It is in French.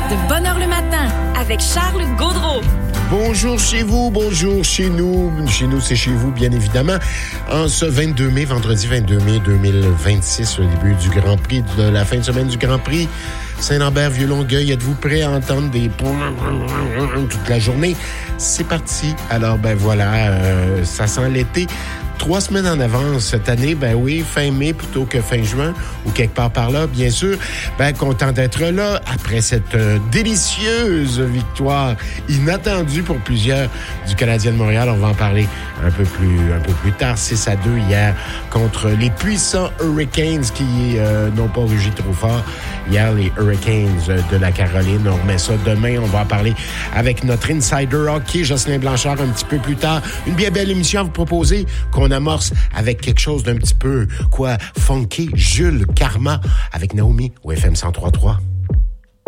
de Bonheur le matin avec Charles Gaudreau. Bonjour chez vous, bonjour chez nous. Chez nous, c'est chez vous, bien évidemment. En ce 22 mai, vendredi 22 mai 2026, le début du Grand Prix, de la fin de semaine du Grand Prix Saint-Lambert-Vieux-Longueuil. Êtes-vous prêts à entendre des toute la journée? C'est parti. Alors, voilà, ça sent l'été. 3 semaines en avance cette année, fin mai plutôt que fin juin, ou quelque part par là, bien sûr. Content d'être là après cette délicieuse victoire inattendue pour plusieurs du Canadien de Montréal. On va en parler un peu plus tard. 6-2 hier contre les puissants Hurricanes qui n'ont pas rugi trop fort. Hier, les Hurricanes de la Caroline. On remet ça demain. On va en parler avec notre insider hockey, Jocelyn Blanchard, un petit peu plus tard. Une bien belle émission à vous proposer qu'on amorce avec quelque chose d'un petit peu, funky. Jules Karma avec Naomi au FM 103.3.